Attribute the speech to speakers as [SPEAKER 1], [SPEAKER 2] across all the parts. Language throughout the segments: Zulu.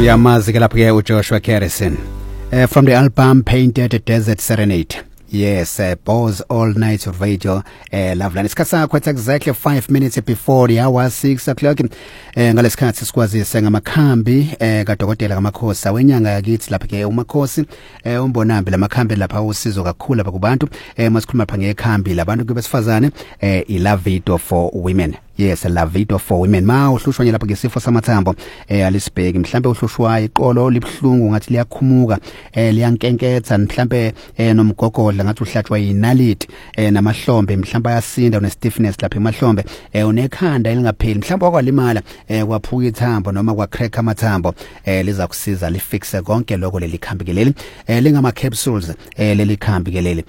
[SPEAKER 1] Uyamazi ke lapho ke uJoshua Harrison from the album Painted Desert Serenade. Yes, Bose All Night Radio. Lovely. Isikhathi sakho exactly 5 minutes before the hour 6 o'clock. Ngalesikhathi sikwazise ngamakhambi kaDokotela kaMakhosi wenyanga yakithi lapha ke uMakhosi umbonambi lamakhambi lapha usizo kakhulu lapha kubantu masikhuluma lapha ngekhambi labantu kubesifazane iLavido for Women. Yes, Lavido for Women. Ma uhlushwa lapha ngesifo samathambo alisibheki mhlambe uhlushwa iqolo libhlungu ngathi liyakhumuka liyankenketha mhlambe nomgogodla ngathi uhlatshwa yinaliti namahlombe mhlambe ayasinda une stiffness lapha emahlombe unekhanda elingapheli mhlambe wakwalimala kwaphuka ithambo noma kwa crack amathambo liza kusiza lifixe konke lokho leli khambi keleli lingama capsules leli khambi keleli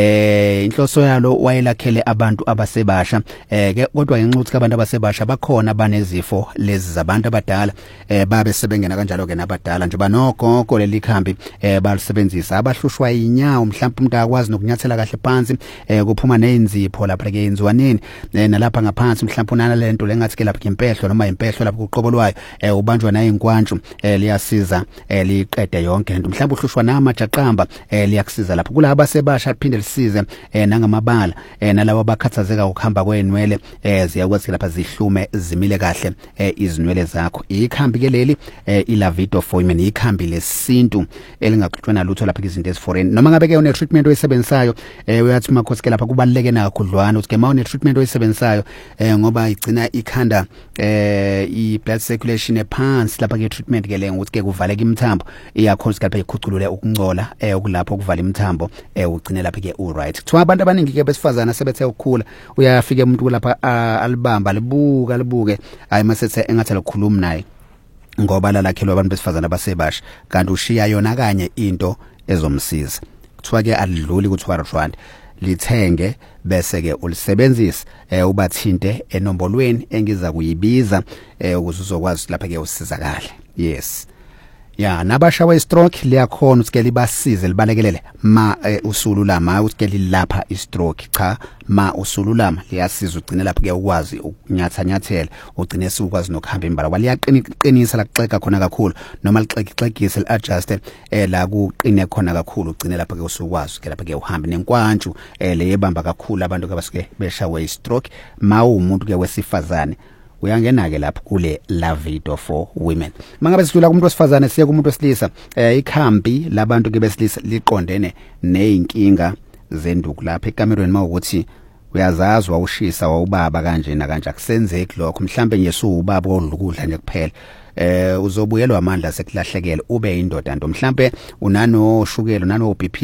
[SPEAKER 1] inhloso yalo wayelakhele abantu abasebasha ke kodwa ngenxa abantu abasebasha bakhona banezifo lezi zabantu abadala babe sebengena kanjalo ke nabadala nje banogogo leli khambi balisebenzisa abahlushwa inyawo mhlawumbe umuntu akwazi nokunyathela kahle phansi kuphuma nezipho lapha ke yenziwaneni nalapha ngaphansi mhlawumbe unana lento lengathi ke lapha impehlo noma impehlo lapha kuqobo lwayo ubanjwa naye inkwantshu liyasiza liqede yonke lento mhlawumbe uhlushwa namajaqamba liyakusiza lapha kulabo abasebasha liphinde lisize nangamabala nalabo abakhathazeka ukuhamba kwenwele ziyakwazi lapha zihlume zimile kahle izinwele zakho ikhambi ke leli iLavido for Women ikhambi lesintu elingaxutshwa nalutho lapha izinto eziforeign noma ngabe ke une treatment oyisebenzayo uyathi Makhosi ke lapha kubaleke nakakhudlwana uthi ke ma une treatment oyisebenzayo ngoba igcina ikhanda i-blood circulation ephansi lapha ke treatment ke le ukuthi ke kuvaleka imithambo iyakhosi lapha ikhuculule ukungcola okulapho ukuvala imithambo ugcine lapha ke right kuthiwa abantu abaningi ke besifazana sebethe ukukhula uyafika umuntu lapha alibamba libuke hayi masethe engathi lokukhuluma naye ngoba lalakhelwa abantu besifazana basebasha kanti ushiya yona kanye into ezomsiza kuthiwa ke alidluli ku200 lithenge bese ke ulisebenzisa ubathinte enombolweni engiza kuyibiza ukuze uzokwazi lapha ke usizakala yes ya nabasha we stroke liyakhona ukuthi ke libasize libalekelele ma usululama ukuthi ke lilapha istroke cha ma usululama liyasiza ugcine lapha ke ukwazi ukunyathanyathela ugcine ukwazi nokuhamba imbala kwaliyaqinisa la kuxega khona kakhulu noma lixegixegise liadjust la kuqine khona kakhulu ugcine lapha ke usukwazi ke lapha ke uhamba nenkwantshu leyebamba kakhulu abantu ke basuke beshawe istroke ma umuntu ke wesifazane uyangena ke lapho kule Lavido for Women mangabe sidlula kumuntu wesifazane siye kumuntu wesilisa ikhambi labantu ke besilisa liqondene nezinkinga zenduku lapha ekamerweni mawukuthi uyazazi wawushisa wawubaba kanje na kanje akusenzeki lokho mhlambe nje suubaba odlukudla nje kuphela uzobuyelwa amandla sekulahlekela ube indoda nto mhlambe unano shukela unano BP